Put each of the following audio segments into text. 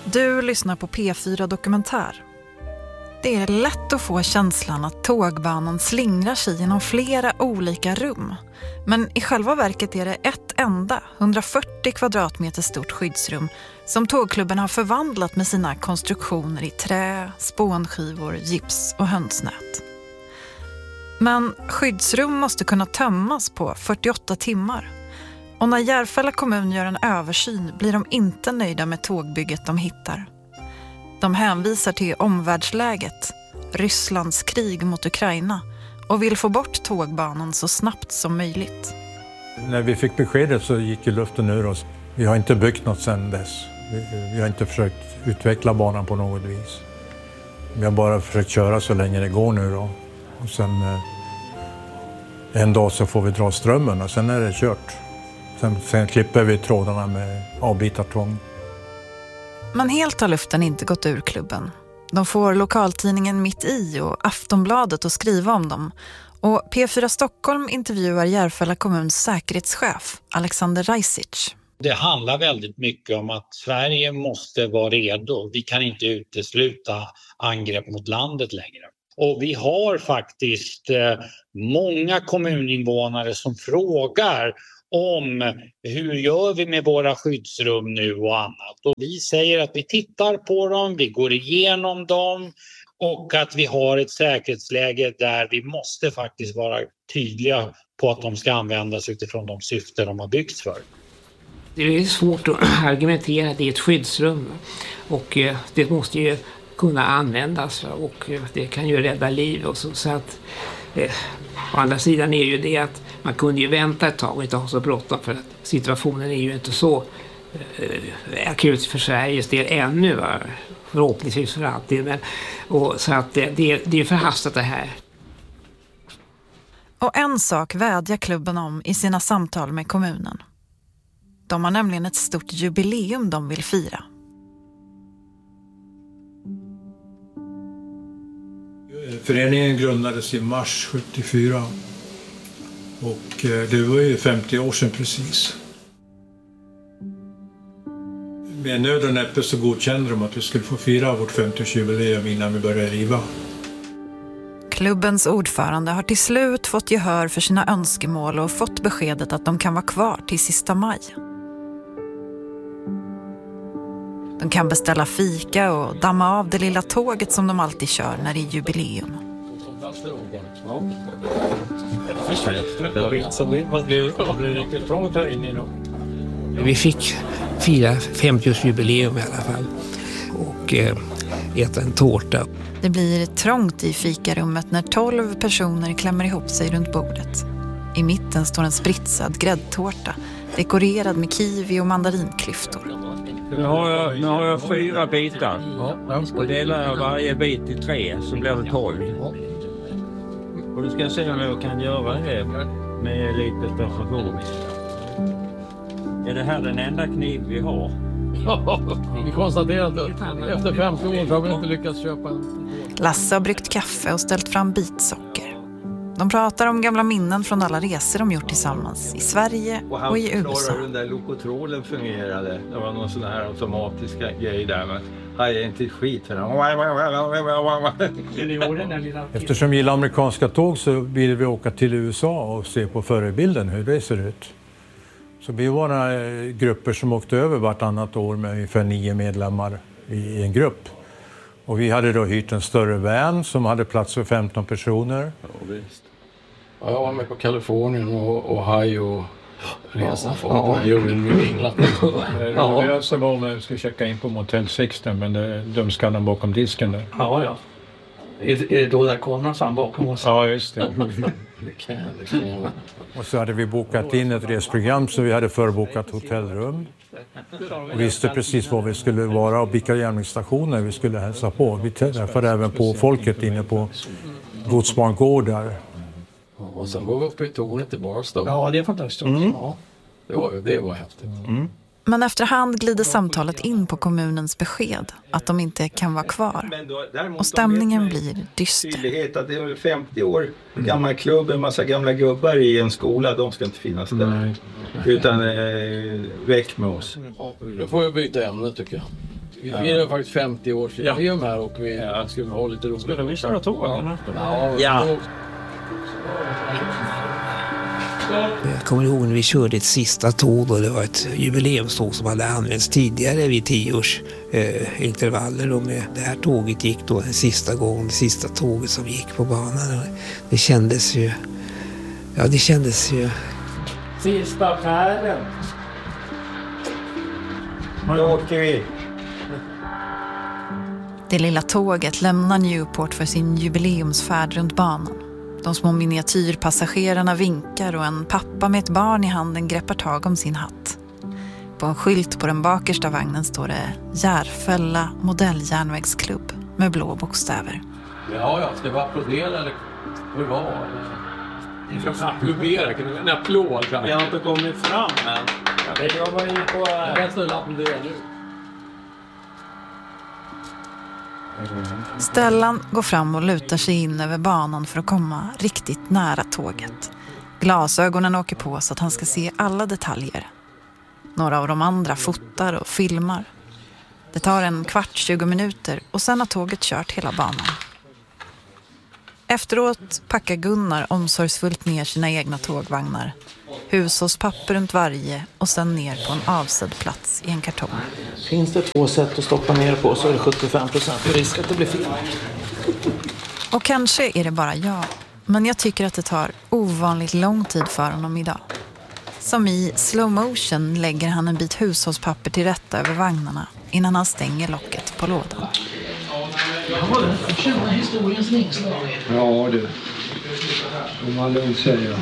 Du lyssnar på P4 Dokumentär. Det är lätt att få känslan att tågbanan slingrar sig genom flera olika rum. Men i själva verket är det ett enda 140 kvadratmeter stort skyddsrum som tågklubben har förvandlat med sina konstruktioner i trä, spånskivor, gips och hönsnät. Men skyddsrum måste kunna tömmas på 48 timmar. Och när Järfälla kommun gör en översyn blir de inte nöjda med tågbygget de hittar. De hänvisar till omvärldsläget, Rysslands krig mot Ukraina, och vill få bort tågbanan så snabbt som möjligt. När vi fick beskedet så gick ju luften ur oss. Vi har inte byggt något sedan dess. Vi har inte försökt utveckla banan på något vis. Vi har bara försökt köra så länge det går nu då. Och sen en dag så får vi dra strömmen och sen är det kört. Sen klipper vi trådarna med avbitartång. Men helt har luften inte gått ur klubben. De får lokaltidningen Mitt i och Aftonbladet att skriva om dem. Och P4 Stockholm intervjuar Järfälla kommuns säkerhetschef Alexander Rajsic. Det handlar väldigt mycket om att Sverige måste vara redo. Vi kan inte utesluta angrepp mot landet längre. Och vi har faktiskt många kommuninvånare som frågar om hur gör vi med våra skyddsrum nu och annat. Och vi säger att vi tittar på dem, vi går igenom dem och att vi har ett säkerhetsläge där vi måste faktiskt vara tydliga på att de ska användas utifrån de syften de har byggts för. Det är svårt att argumentera att det är ett skyddsrum och det måste ju kunna användas och det kan ju rädda liv och så att å andra sidan är ju det att man kunde ju vänta ett tag och inte ha så bråttom för att situationen är ju inte så akut för Sveriges del ännu, va? Förhoppningsvis för alltid, men och så att det är förhastat det här. Och en sak vädjar klubben om i sina samtal med kommunen. De har nämligen ett stort jubileum de vill fira. Föreningen grundades i mars 74 och det var ju 50 år sedan precis. Med nöd och näppe så godkände de att vi skulle få fira vårt 50-årsjubileum innan vi började riva. Klubbens ordförande har till slut fått gehör för sina önskemål och fått beskedet att de kan vara kvar till sista maj. De kan beställa fika och damma av det lilla tåget som de alltid kör när det är jubileum. Vi fick fira 50-årsjubileum i alla fall och äta en tårta. Det blir trångt i fikarummet när 12 personer klämmer ihop sig runt bordet. I mitten står en spritsad gräddtårta, dekorerad med kiwi och mandarinklyftor. Nu har jag 4 bitar. Och delar jag varje bit i 3 som blir det 12. Och du ska se om jag kan göra det med lite perfektion. Är det här den enda kniv vi har? Vi konstaterar att efter 50 år har vi inte lyckats köpa en. Lasse har bryggt kaffe och ställt fram bitsocker. De pratar om gamla minnen från alla resor de gjort tillsammans i Sverige och i USA. Och den där lokotrolen fungerade. Det var någon sån här automatiska grej där. Men hajade inte skit för den. Eftersom vi gillar amerikanska tåg så vill vi åka till USA och se på förebilden hur det ser ut. Så vi var några grupper som åkte över vartannat år med ungefär 9 medlemmar i en grupp. Och vi hade då hyrt en större van som hade plats för 15 personer. Ja, visst. Ja, jag var med på Kalifornien och Ohio resan för gjorde en New England. Jag så var när jag skulle checka in på Motel 16 men de skannade bakom disken där. Ja. Är det då där kameran fram bakom oss? Ja, just det. Och så hade vi bokat in ett resprogram så vi hade förbokat hotellrum. Och visste precis var vi skulle vara och vilka järnvägsstationer vi skulle hälsa på. Vi träffade även på folket inne på godsbangårdar. Och sen var vi uppe i tornet i Barstow. Ja, det är fantastiskt. Ja. Det var häftigt. Men efterhand glider samtalet in på kommunens besked att de inte kan vara kvar. Och stämningen blir dyster. Tydlighet att det är 50 år gammal klubb, en massa gamla gubbar i en skola, de ska inte finnas där. Nej. Utan väck med oss. Då får jag byta ämne tycker jag. Vi firar faktiskt 50 år sedan. Vi är här och vi skulle ha lite roligt. Skulle vi köra tåg? Ja. Jag kommer ihåg när vi körde ett sista tåg och det var ett jubileumståg som hade använts tidigare vid 10-årsintervaller. Och med det här tåget gick då den sista gången, det sista tåget som gick på banan. Det kändes ju... Ja, det kändes ju... Sista färden. Nu åker vi. Det lilla tåget lämnar Newport för sin jubileumsfärd runt banan. De små miniatyrpassagerarna vinkar och en pappa med ett barn i handen greppar tag om sin hatt. På en skylt på den bakersta vagnen står det Järfälla modelljärnvägsklubb med blå bokstäver. Ja, ska vi applådera eller hur var det? Ni ska applådera, kan du en applåd? Jag har inte kommit fram än. Jag var inne på... Jag kan snälla applådera nu. Stellan går fram och lutar sig in över banan för att komma riktigt nära tåget. Glasögonen åker på så att han ska se alla detaljer. Några av de andra fotar och filmar. Det tar 15-20 minuter och sen har tåget kört hela banan. Efteråt packar Gunnar omsorgsfullt ner sina egna tågvagnar. Hushållspapper runt varje och sen ner på en avsedd plats i en kartong. Finns det 2 sätt att stoppa ner på så är det 75% risk att det blir fel. Och kanske är det bara jag, men jag tycker att det tar ovanligt lång tid för honom idag. Som i slow motion lägger han en bit hushållspapper till rätta över vagnarna innan han stänger locket på lådan. Ja, det känner historiens vingslag. Ja, det får man lugnt säga.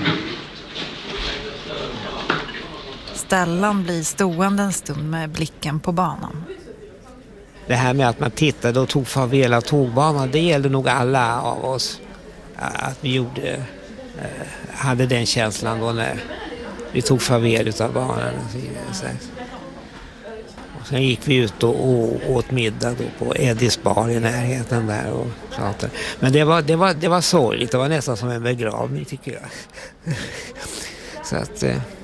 Stellan blir stående en stund med blicken på banan. Det här med att man tittade och tog farväl av tågbanan, det gällde nog alla av oss. Att vi hade den känslan då när vi tog farväl av banan. Och sen gick vi ut och åt middag då på Eddies bar i närheten där och pratade. Men det var sorgligt, det var nästan som en begravning tycker jag. Så att...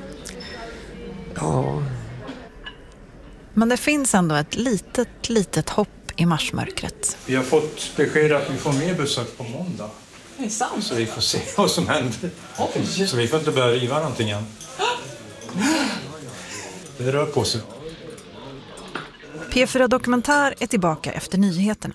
Ja. Men det finns ändå ett litet hopp i marsmörkret. Vi har fått besked att vi får mer besök på måndag. Det är sant. Så vi får se vad som händer. Så vi får inte börja riva någonting än. Det rör på sig. P4 Dokumentär är tillbaka efter nyheterna.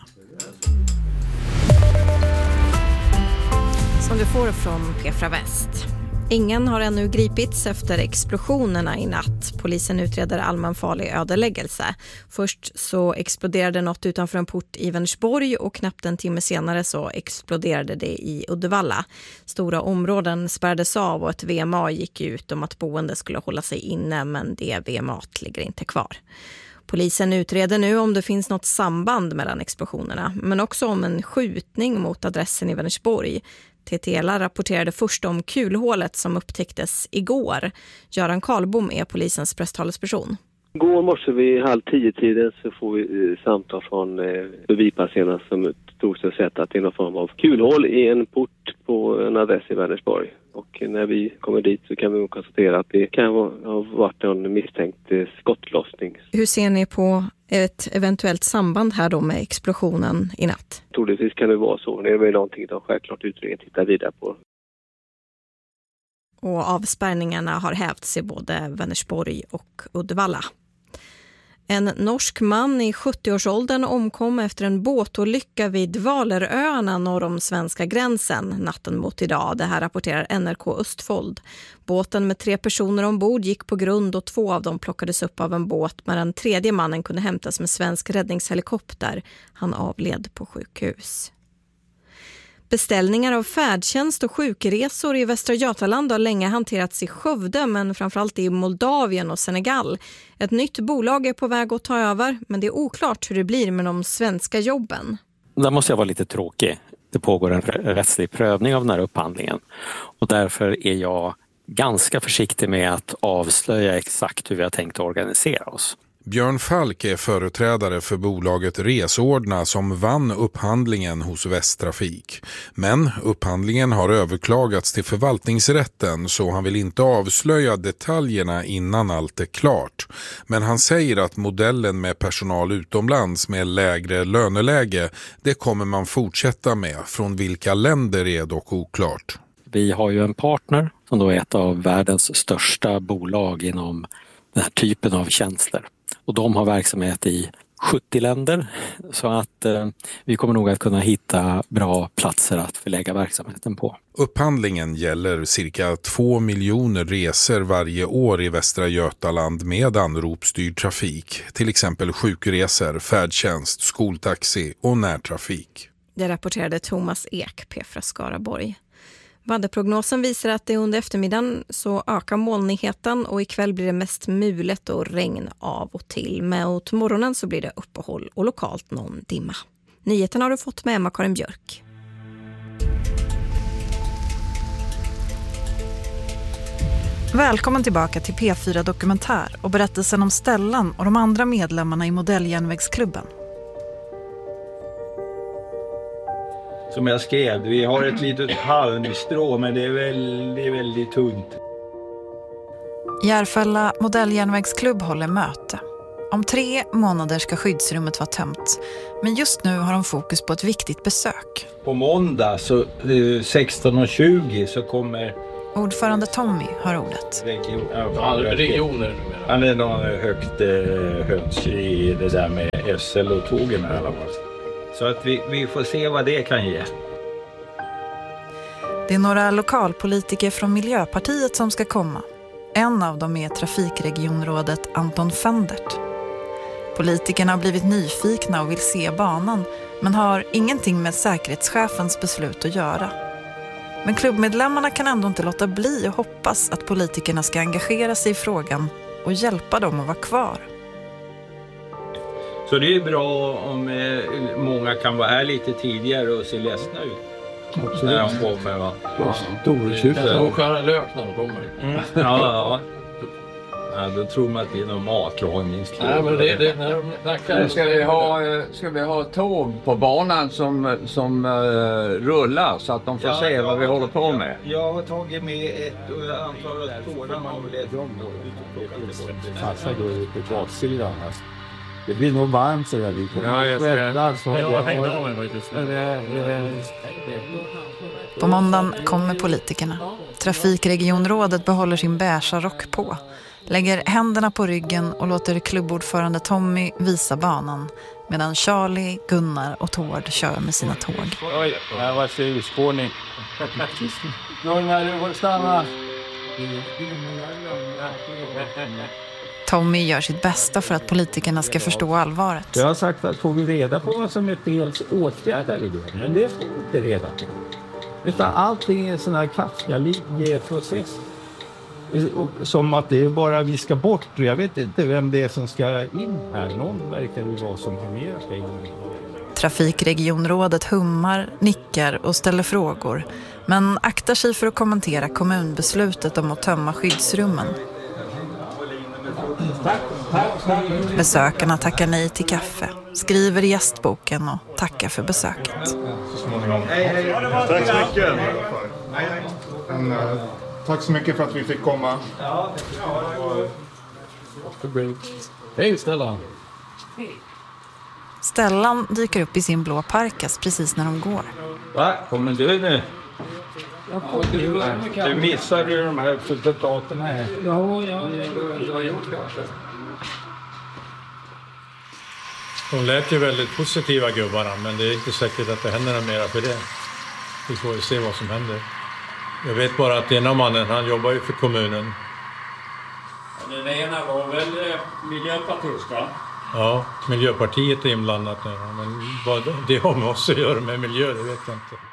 Som du får från P4 Väst. Ingen har ännu gripits efter explosionerna i natt. Polisen utreder allmänfarlig ödeläggelse. Först så exploderade något utanför en port i Vänersborg och knappt en timme senare så exploderade det i Uddevalla. Stora områden spärrades av och ett VMA gick ut om att boende skulle hålla sig inne, men det VMA ligger inte kvar. Polisen utreder nu om det finns något samband mellan explosionerna, men också om en skjutning mot adressen i Vänersborg. TTL rapporterade först om kulhålet som upptäcktes igår. Göran Karlbom är polisens presstalesperson. Igår morse vid 9:30 så får vi samtal från förbipasserarna som tog sig sett att det är någon form av kulhål i en port på en adress i Vänersborg. Och när vi kommer dit så kan vi konstatera att det kan ha varit en misstänkt skottlossning. Hur ser ni på ett eventuellt samband här då med explosionen i natt? Troligtvis kan det vara så. Det är väl någonting de självklart utredningen tittar vidare på. Och avspärrningarna har hävts i både Vänersborg och Uddevalla. En norsk man i 70-årsåldern omkom efter en båtolycka vid Valeröarna norr om svenska gränsen natten mot idag. Det här rapporterar NRK Östfold. Båten med 3 personer ombord gick på grund och 2 av dem plockades upp av en båt, men den 3:e mannen kunde hämtas med svensk räddningshelikopter. Han avled på sjukhus. Beställningar av färdtjänst och sjukresor i Västra Götaland har länge hanterats i Skövde, men framförallt i Moldavien och Senegal. Ett nytt bolag är på väg att ta över, men det är oklart hur det blir med de svenska jobben. Där måste jag vara lite tråkig. Det pågår en rättslig prövning av den här upphandlingen. Och därför är jag ganska försiktig med att avslöja exakt hur vi har tänkt organisera oss. Björn Falk är företrädare för bolaget Resordna som vann upphandlingen hos Västtrafik. Men upphandlingen har överklagats till förvaltningsrätten så han vill inte avslöja detaljerna innan allt är klart. Men han säger att modellen med personal utomlands med lägre löneläge, det kommer man fortsätta med. Från vilka länder är dock oklart. Vi har ju en partner som då är ett av världens största bolag inom den här typen av tjänster. Och de har verksamhet i 70 länder så att vi kommer nog att kunna hitta bra platser att förlägga verksamheten på. Upphandlingen gäller cirka 2 miljoner resor varje år i Västra Götaland med anropsstyrd trafik. Till exempel sjukresor, färdtjänst, skoltaxi och närtrafik. Det rapporterade Thomas Ek, P4 Skaraborg. Väderprognosen visar att det under eftermiddagen så ökar molnigheten och ikväll blir det mest mulet och regn av och till. Mot morgonen så blir det uppehåll och lokalt någon dimma. Nyheten har du fått med Emma-Karin Björk. Välkommen tillbaka till P4 Dokumentär och berättelsen om Stellan och de andra medlemmarna i modelljärnvägsklubben. Som jag skrev, vi har ett litet halmstrå men det är väldigt tunt. Järfälla modelljärnvägsklubb håller möte. Om 3 månader ska skyddsrummet vara tömt. Men just nu har de fokus på ett viktigt besök. På måndag så 16:20 så kommer... Ordförande Tommy har ordet. Regioner. Han är någon högt höns i det där med SL och tågen i alla fall. Så att vi får se vad det kan ge. Det är några lokalpolitiker från Miljöpartiet som ska komma. En av dem är trafikregionrådet Anton Fendert. Politikerna har blivit nyfikna och vill se banan, men har ingenting med säkerhetschefens beslut att göra. Men klubbmedlemmarna kan ändå inte låta bli och hoppas att politikerna ska engagera sig i frågan och hjälpa dem att vara kvar. Så det är bra om många kan vara här lite tidigare och se ledsna ut. Absolut. När de kommer, va? Stortjuta och skära lök när de kommer. Ja. Ja, då tror man att det är någon matlagningsklubb. Nej, men ska vi ha tåg på banan som rullar så att de får se vad vi håller på med? Jag har tagit med ett antal tårna och Fasta går ut på baksidan. Det blir nog varmt så där lite. Ja, jag På måndagen kommer politikerna. Trafikregionrådet behåller sin beiga rock på. Lägger händerna på ryggen och låter klubbordförande Tommy visa banan. Medan Charlie, Gunnar och Tord kör med sina tåg. Oj, det var surspårning. Gunnar, du får stanna. Tommy gör sitt bästa för att politikerna ska förstå allvaret. Jag har sagt att får vi reda på vad som är fel åtgärder i det. Men det får vi inte reda på. Utan allting är en sån här kraftiga process. Som att det är bara vi ska bort. Jag vet inte vem det är som ska in här. Någon verkar det vara som har mer ska in. Trafikregionrådet hummar, nickar och ställer frågor. Men aktar sig för att kommentera kommunbeslutet om att tömma skyddsrummen. Besökarna tackar nej till kaffe, skriver i gästboken och tackar för besöket. Tack så mycket. Tack så mycket för att vi fick komma. Hej Stellan. Stellan dyker upp i sin blå parkas precis när de går. Va? Kommer du nu? Du missade ju de här resultaten här. Ja, jag har gjort det. De lät ju väldigt positiva gubbarna, men det är inte säkert att det händer något mera för det. Vi får ju se vad som händer. Jag vet bara att ena mannen, han jobbar ju för kommunen. Den ena var väl Miljöpartiet, va? Ja, Miljöpartiet är inblandat nu. Men vad det har med oss att göra med miljö, det vet jag inte.